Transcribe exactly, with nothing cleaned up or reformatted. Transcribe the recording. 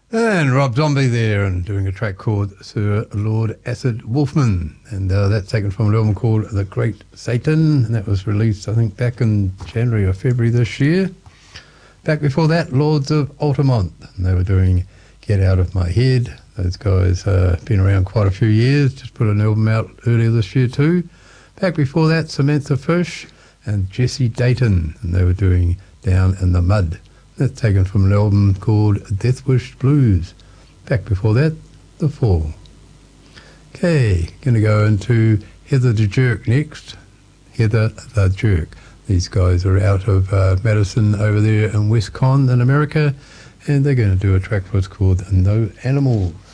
And Rob Zombie there and doing a track called Sir Lord Acid Wolfman. And uh, that's taken from an album called The Great Satan. And that was released, I think, back in January or February this year. Back before that, Lords of Altamont. And they were doing Get Out of My Head. Those guys uh, been around quite a few years. Just put an album out earlier this year too. Back before that, Samantha Fish and Jesse Dayton. And they were doing Down in the Mud. That's taken from an album called Deathwish Blues. Back before that, The Fall. Okay, going to go into Heather the Jerk next. Heather the Jerk. These guys are out of uh, Madison over there in West Con in America, and they're going to do a track for us called No Animals.